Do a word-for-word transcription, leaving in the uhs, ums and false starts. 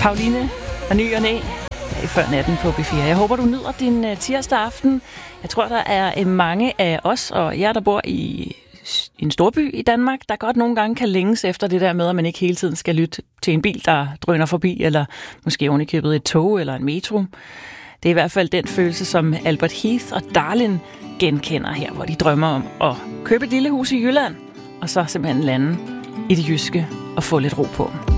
Pauline og Ny og Næ i før natten på B fire. Jeg håber, du nyder din uh, tirsdag aften. Jeg tror, der er uh, mange af os og jer, der bor i en storby i Danmark, der godt nogle gange kan længes efter det der med, at man ikke hele tiden skal lytte til en bil, der drøner forbi, eller måske ovenikøbet et tog eller en metro. Det er i hvert fald den følelse, som Albert Heath og Darlin genkender her, hvor de drømmer om at købe et lille hus i Jylland, og så simpelthen lande i det jyske og få lidt ro på.